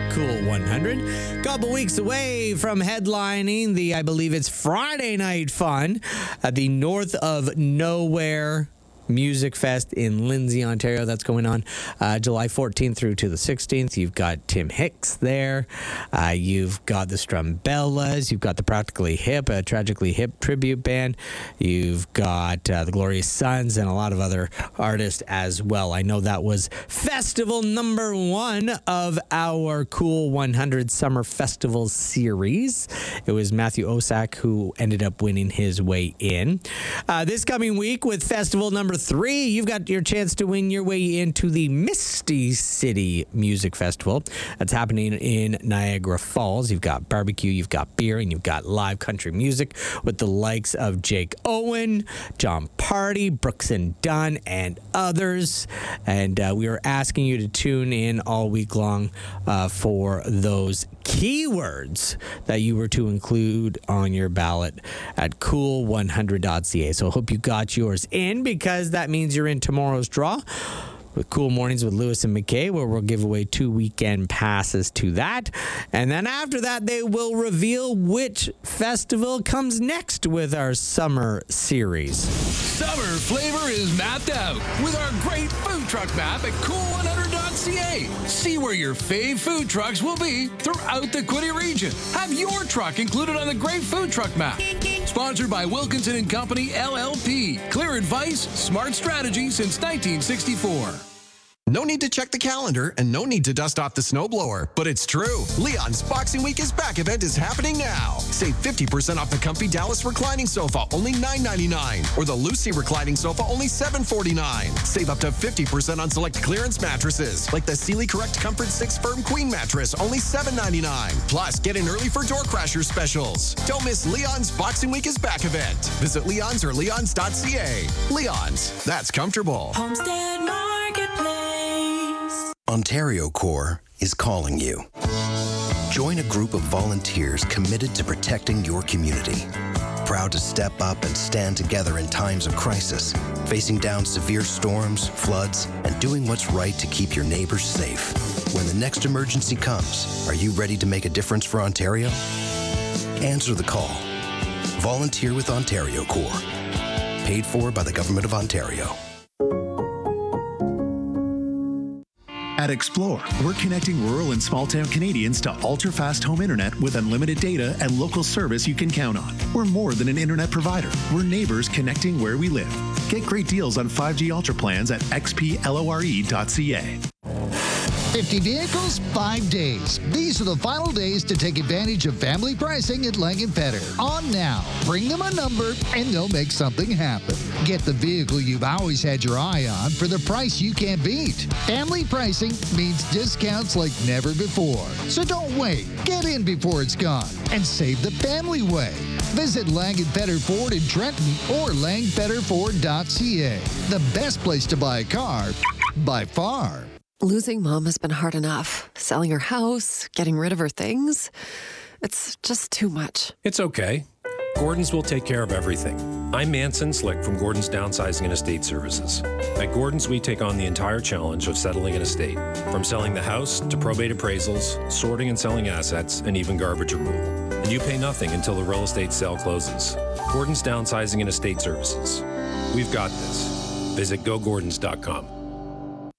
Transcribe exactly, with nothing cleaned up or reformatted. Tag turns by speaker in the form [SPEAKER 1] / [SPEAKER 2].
[SPEAKER 1] Cool one hundred. Couple weeks away from headlining the, I believe it's Friday Night Fun at the North of Nowhere Music Fest in Lindsay, Ontario. That's going on uh, July fourteenth through to the sixteenth. You've got Tim Hicks there. Uh, you've got the Strumbellas. You've got the Practically Hip, a Tragically Hip tribute band. You've got uh, the Glorious Sons and a lot of other artists as well. I know that was festival number one of our Cool one hundred Summer Festival series. It was Matthew Osak who ended up winning his way in. Uh, this coming week with festival number three, you've got your chance to win your way into the Misty City Music Festival. That's happening in Niagara Falls. You've got barbecue, you've got beer, and you've got live country music with the likes of Jake Owen, John Party, Brooks and Dunn, and others. And uh, we are asking you to tune in all week long uh, for those keywords that you were to include on your ballot at cool one hundred dot c a. So I hope you got yours in, because that means you're in tomorrow's draw with Cool Mornings with Lewis and McKay, where we'll give away two weekend passes to that. And then after that, they will reveal which festival comes next with our summer series.
[SPEAKER 2] Summer flavor is mapped out with our great food truck map at cool one hundred dot c a. See where your fave food trucks will be throughout the Quinte region. Have your truck included on the great food truck map. Sponsored by Wilkinson and Company, L L P. Clear advice, smart strategy since nineteen sixty-four.
[SPEAKER 3] No need to check the calendar and no need to dust off the snowblower, but it's true. Leon's Boxing Week is Back event is happening now. Save fifty percent off the comfy Dallas reclining sofa, only nine ninety-nine, or the Lucy reclining sofa, only seven forty-nine. Save up to fifty percent on select clearance mattresses, like the Sealy Correct Comfort six Firm Queen mattress, only seven ninety-nine. Plus, get in early for door crasher specials. Don't miss Leon's Boxing Week is Back event. Visit Leon's or leons dot c a. Leon's, that's comfortable.
[SPEAKER 4] Homestead Marketplace.
[SPEAKER 5] Ontario Corps is calling you. Join a group of volunteers committed to protecting your community. Proud to step up and stand together in times of crisis, facing down severe storms, floods, and doing what's right to keep your neighbors safe. When the next emergency comes, are you ready to make a difference for Ontario? Answer the call. Volunteer with Ontario Corps. Paid for by the Government of Ontario.
[SPEAKER 6] At Explore, we're connecting rural and small-town Canadians to ultra-fast home internet with unlimited data and local service you can count on. We're more than an internet provider. We're neighbors connecting where we live. Get great deals on five G Ultra plans at x p lore dot c a.
[SPEAKER 7] fifty vehicles, five days. These are the final days to take advantage of family pricing at Lang and Petter. On now. Bring them a number and they'll make something happen. Get the vehicle you've always had your eye on for the price you can't beat. Family pricing means discounts like never before. So don't wait. Get in before it's gone and save the family way. Visit Lang and Petter Ford in Trenton or lang petter ford dot c a. The best place to buy a car by far.
[SPEAKER 8] Losing Mom has been hard enough. Selling her house, getting rid of her things. It's just too much.
[SPEAKER 9] It's okay. Gordon's will take care of everything. I'm Manson Slick from Gordon's Downsizing and Estate Services. At Gordon's, we take on the entire challenge of settling an estate, from selling the house to probate appraisals, sorting and selling assets, and even garbage removal. And you pay nothing until the real estate sale closes. Gordon's Downsizing and Estate Services. We've got this. Visit go gordons dot com.